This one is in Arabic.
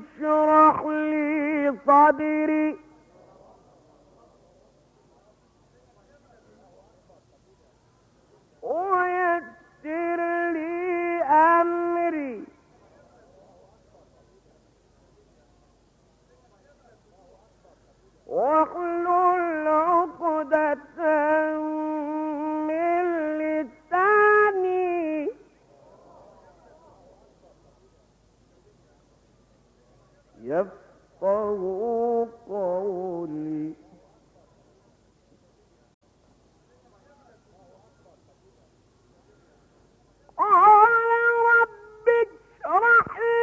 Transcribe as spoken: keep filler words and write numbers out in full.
اشرح لي صدري ويسر لي أمري واحلل عقدة من لساني يفقهوا قولي